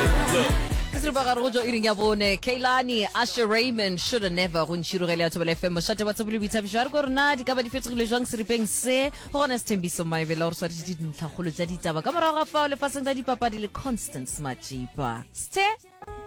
Ke ba go jo iring ya bone Kaylani Asher Raymond should have never go ntshirugele ya Thobela FM shate ba tsebile bithabisha re go rena di ka ba di fetsogile jwang seripeng se go gona Sthembiso Maivela o sware di ntlhagolo tsa ditaba ka morago ga fa le faseng tsa dipapadi le Constance Majipa.